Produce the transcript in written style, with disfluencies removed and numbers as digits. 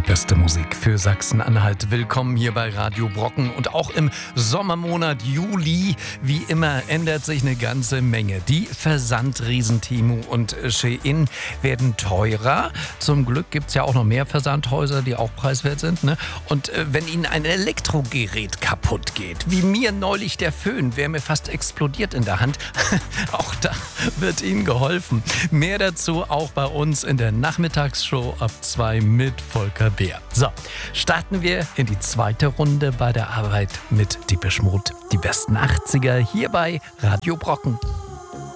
Beste Musik für Sachsen-Anhalt. Willkommen hier bei Radio Brocken. Und auch im Sommermonat Juli, wie immer, ändert sich eine ganze Menge. Die Versandriesen Temu und Shein werden teurer. Zum Glück gibt es ja auch noch mehr Versandhäuser, die auch preiswert sind, ne? Und wenn Ihnen ein Elektrogerät kaputt geht, wie mir neulich der Föhn, wäre mir fast explodiert in der Hand, auch da wird Ihnen geholfen. Mehr dazu auch bei uns in der Nachmittagsshow ab 2 mit Volker Bär. So, starten wir in die zweite Runde bei der Arbeit mit Depeche Mode. Die besten 80er hier bei Radio Brocken.